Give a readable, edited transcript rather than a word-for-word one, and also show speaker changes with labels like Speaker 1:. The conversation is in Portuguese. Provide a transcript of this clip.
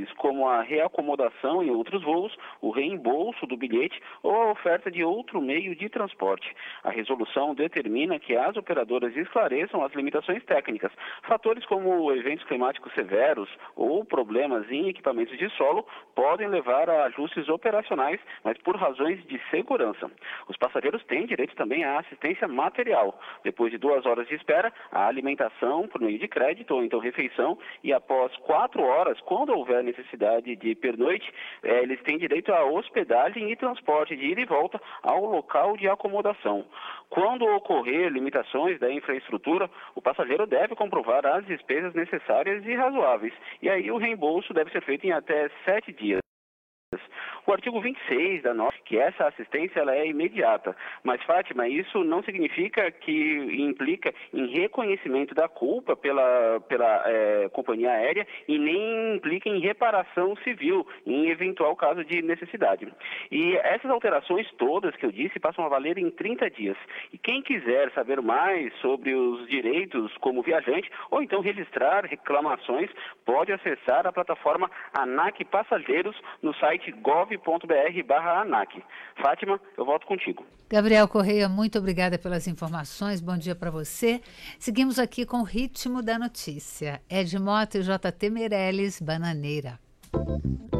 Speaker 1: como a reacomodação em outros voos, o reembolso do bilhete ou a oferta de outro meio de transporte. A resolução determina que as operadoras esclareçam as limitações técnicas. Fatores como eventos climáticos severos ou problemas em equipamentos de solo podem levar a ajustes operacionais, mas por razões de segurança. Os passageiros têm direito também à assistência material. Depois de 2 horas de espera, a alimentação por meio de crédito ou então refeição, e após 4 horas, quando houver necessidade de pernoite, eles têm direito à hospedagem e transporte de ida e volta ao local de acomodação. Quando ocorrer limitações da infraestrutura, o passageiro deve comprovar as despesas necessárias e razoáveis, e aí o reembolso deve ser feito em até 7 dias. O artigo 26 da norma, que essa assistência ela é imediata. Mas, Fátima, isso não significa que implica em reconhecimento da culpa pela companhia aérea e nem implica em reparação civil em eventual caso de necessidade. E essas alterações todas que eu disse passam a valer em 30 dias. E quem quiser saber mais sobre os direitos como viajante ou então registrar reclamações, pode acessar a plataforma ANAC Passageiros no site gov.br/ANAC. Fátima, eu volto contigo.
Speaker 2: Gabriel Correia, muito obrigada pelas informações. Bom dia para você. Seguimos aqui com o ritmo da notícia. Ed Mota e JT Meirelles, Bananeira.